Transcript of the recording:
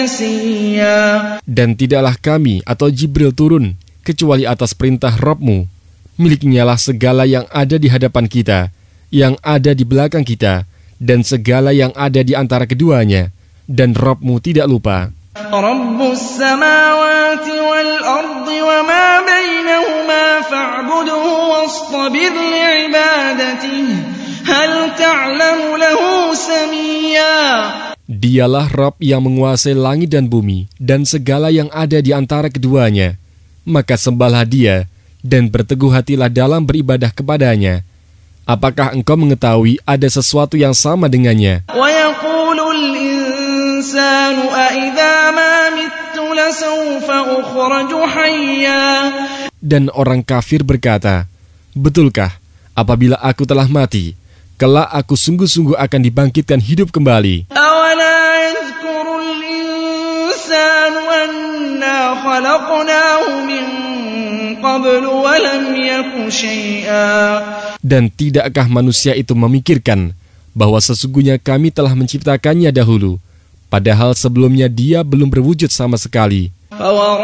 Dan tidaklah kami atau Jibril turun kecuali atas perintah Rabb-Mu. Miliknyalah segala yang ada di hadapan kita, yang ada di belakang kita, dan segala yang ada di antara keduanya. Dan Rabb-Mu tidak lupa. Rabbus samawati wal ardi wa ma bainahuma fa'budhu wastabir li'ibadatihi hal ta'lamu lahu samiyya. Dialah Rabb yang menguasai langit dan bumi dan segala yang ada di antara keduanya. Maka sembahlah Dia dan berteguh hatilah dalam beribadah kepadanya. Apakah engkau mengetahui ada sesuatu yang sama dengannya? Wa yaqulul insanu a idza ma mittu lasawfa ukhraju hayya. Dan orang kafir berkata, betulkah apabila aku telah mati, kelak aku sungguh-sungguh akan dibangkitkan hidup kembali? Awala yadhkurul insanu anna khalaqnahu min qablu wa lam yaku syai'a. Dan tidakkah manusia itu memikirkan bahwa sesungguhnya kami telah menciptakannya dahulu, padahal sebelumnya dia belum berwujud sama sekali.